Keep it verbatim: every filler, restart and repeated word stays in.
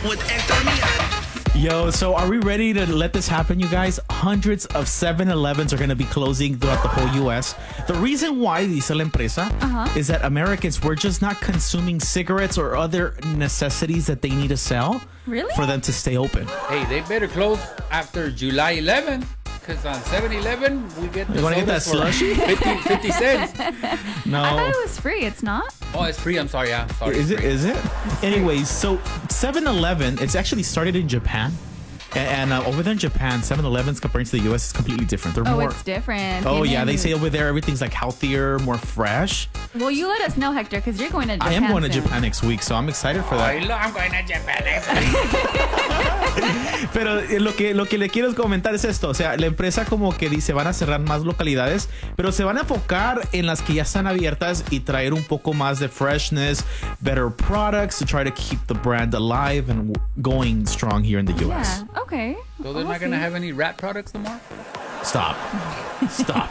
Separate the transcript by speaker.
Speaker 1: with Hector Millán.
Speaker 2: Yo, so are we ready to let this happen, you guys? Hundreds of seven elevens are going to be closing throughout the whole U S. The reason why, dice la empresa,
Speaker 3: Uh-huh.
Speaker 2: is that Americans, we're just not consuming cigarettes or other necessities that they need to sell
Speaker 3: Really?
Speaker 2: for them to stay open.
Speaker 4: Hey, they better close after July eleventh. Because on seven eleven, we get the
Speaker 2: You wanna get that
Speaker 4: sodas for
Speaker 2: slushy?
Speaker 4: fifty, fifty cents.
Speaker 2: No.
Speaker 3: I thought it was free. It's not?
Speaker 4: Oh, it's free. I'm sorry. Yeah, sorry.
Speaker 2: Is
Speaker 4: it's
Speaker 2: it?
Speaker 4: free.
Speaker 2: Is it? Anyways, so seven eleven, it's actually started in Japan. And, and uh, over there in Japan, seven elevens compared to the U S is completely different. They're
Speaker 3: Oh,
Speaker 2: more.
Speaker 3: it's different.
Speaker 2: Oh,
Speaker 3: Tienen-
Speaker 2: yeah. They say over there everything's like healthier, more fresh.
Speaker 3: Well, you let us know, Hector, because you're going to Japan
Speaker 2: I am going to
Speaker 3: soon.
Speaker 2: Japan next week, so I'm excited for that.
Speaker 4: Ay, lo- I'm going to Japan next week.
Speaker 2: Pero eh, lo que, lo que le quiero comentar es esto. O sea, la empresa como que dice van a cerrar más localidades, pero se van a enfocar en las que ya están abiertas y traer un poco más de freshness, better products to try to keep the brand alive and w- going strong here in the U S.
Speaker 3: Yeah, okay.
Speaker 4: So they're
Speaker 3: We'll
Speaker 4: not going to
Speaker 3: see.
Speaker 4: have any rat products no more?
Speaker 2: Stop. Stop.